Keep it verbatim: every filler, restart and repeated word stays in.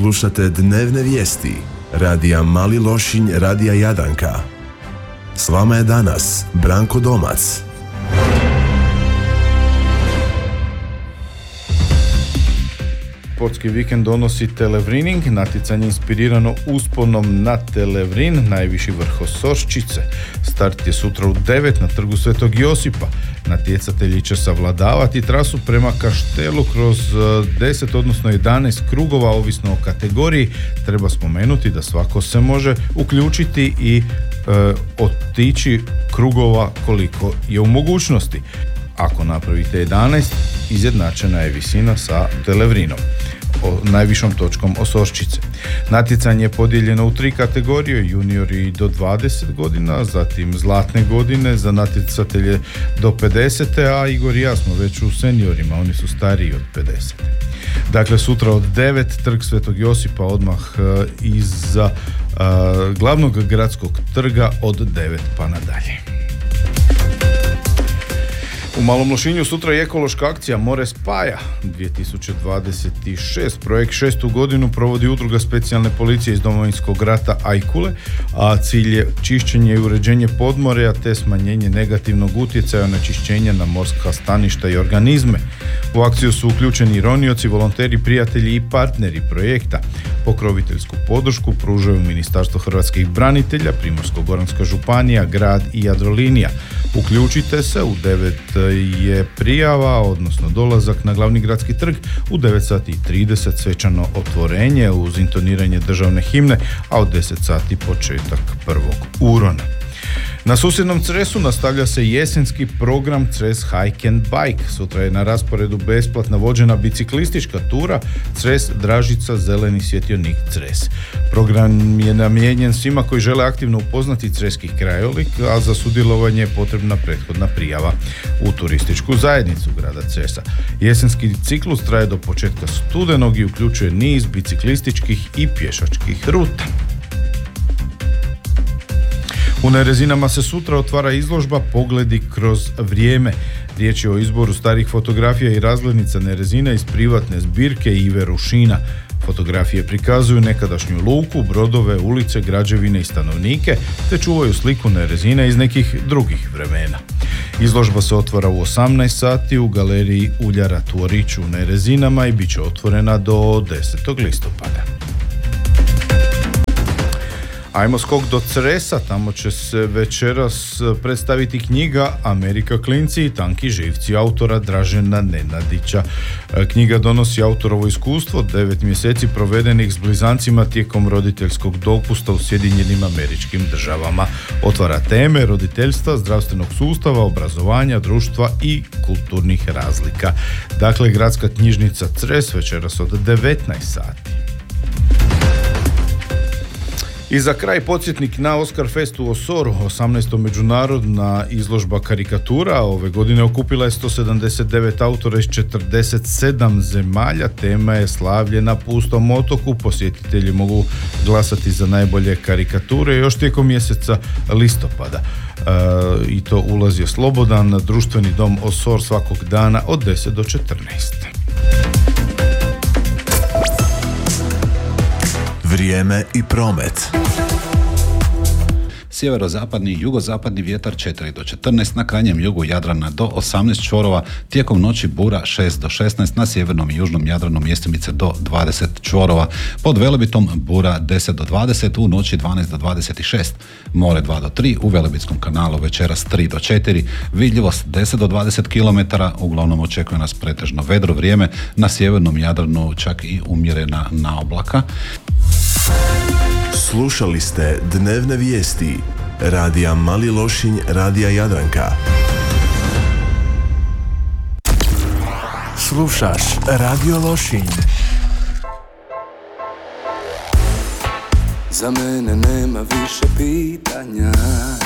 Slušate dnevne vijesti radija Mali Lošinj, radija Jadranka. S vama je danas Branko Domac. Sportski vikend donosi Televrining, natjecanje inspirirano usponom na Televrin, najviši vrh Osorščice. Start je sutra u devet na trgu Svetog Josipa. Natjecatelji će savladavati trasu prema Kaštelu kroz deset, odnosno jedanaest krugova, ovisno o kategoriji. Treba spomenuti da svako se može uključiti i e, otići krugova koliko je u mogućnosti. Ako napravite jedanaest, izjednačena je visina sa Televrinom, o, najvišom točkom Osorščice. Natjecanje je podijeljeno u tri kategorije, juniori do dvadeset godina, zatim zlatne godine za natjecatelje do pedeset, a Igor i ja smo već u seniorima, oni su stariji od pedeset. Dakle, sutra od devet, trg Svetog Josipa, odmah uh, iza uh, glavnog gradskog trga od devet pa nadalje. U Malom Lošinju sutra je ekološka akcija More spaja dvije tisuće dvadeset šest. Projekt šestu godinu provodi udruga specijalne policije iz Domovinskog rata Ajkule, a cilj je čišćenje i uređenje podmorja te smanjenje negativnog utjecaja onečišćenja na morska staništa i organizme. U akciju su uključeni ronioci, volonteri, prijatelji i partneri projekta. Pokroviteljsku podršku pružaju Ministarstvo hrvatskih branitelja, Primorsko-goranska županija, grad i Jadrolinija. Uključite se, u devet je prijava, odnosno dolazak na glavni gradski trg, u devet sati i trideset svečano otvorenje uz intoniranje državne himne, a od deset sati početak prvog urona. Na susjednom Cresu nastavlja se jesenski program Cres Hike and Bike. Sutra je na rasporedu besplatna vođena biciklistička tura Cres Dražica Zeleni svjetionik Cres. Program je namijenjen svima koji žele aktivno upoznati creski krajolik, a za sudjelovanje je potrebna prethodna prijava u turističku zajednicu grada Cresa. Jesenski ciklus traje do početka studenog i uključuje niz biciklističkih i pješačkih ruta. U Nerezinama se sutra otvara izložba Pogledi kroz vrijeme. Riječ je o izboru starih fotografija i razglednica Nerezina iz privatne zbirke Ive Rušina. Fotografije prikazuju nekadašnju luku, brodove, ulice, građevine i stanovnike, te čuvaju sliku Nerezina iz nekih drugih vremena. Izložba se otvara u osamnaest sati u galeriji Uljara Tvorić u Nerezinama i bit će otvorena do desetog listopada. Ajmo skok do Cresa, tamo će se večeras predstaviti knjiga Amerika klinci i tanki živci autora Dražena Nenadića. Knjiga donosi autorovo iskustvo devet mjeseci provedenih s blizancima tijekom roditeljskog dopusta u Sjedinjenim Američkim Državama. Otvara teme roditeljstva, zdravstvenog sustava, obrazovanja, društva i kulturnih razlika. Dakle, gradska knjižnica Cres večeras od devetnaest sati. I za kraj podsjetnik na Oscar Fest u Osoru, osamnaesta međunarodna izložba karikatura. Ove godine okupila je sto sedamdeset devet autora iz četrdeset sedam zemalja. Tema je Slavlje na pustom otoku. Posjetitelji mogu glasati za najbolje karikature još tijekom mjeseca listopada. E, I to ulaz je slobodan na društveni dom Osor svakog dana od deset do četrnaest. Vrijeme i promet. Sjeverozapadni i jugozapadni vjetar četiri do četrnaest, na krajnjem jugu Jadrana do osamnaest čvorova, tijekom noći bura šest do šesnaest, na sjevernom i južnom Jadranu mjestimice do dvadeset čvorova, pod Velebitom bura deset do dvadeset, u noći dvanaest do dvadeset šest, more dva do tri, u Velebitskom kanalu večeras tri do četiri, vidljivost deset do dvadeset kilometara, uglavnom očekuje nas pretežno vedro vrijeme, na sjevernom Jadranu čak i umjerena naoblaka. Slušali ste dnevne vijesti radija Mali Lošinj, radija Jadranka. Slušaš Radio Lošinj. Za mene nema više pitanja,